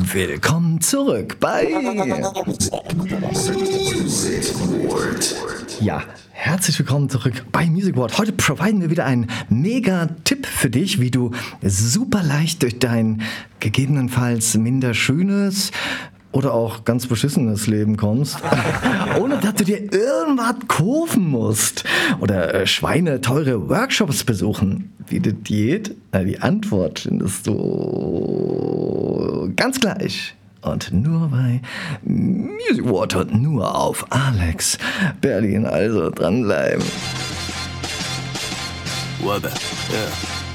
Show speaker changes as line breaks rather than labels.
Willkommen zurück bei... Ja, herzlich willkommen zurück bei Music World. Heute providen wir wieder einen Mega-Tipp für dich, wie du super leicht durch dein gegebenenfalls minder schönes oder auch ganz beschissenes Leben kommst, ohne dass du dir irgendwas kaufen musst oder schweineteure Workshops besuchen. Wie das geht? Die Antwort findest du ganz gleich. Und nur bei Music World und nur auf Alex Berlin. Also dranbleiben.
Wobbe, ja.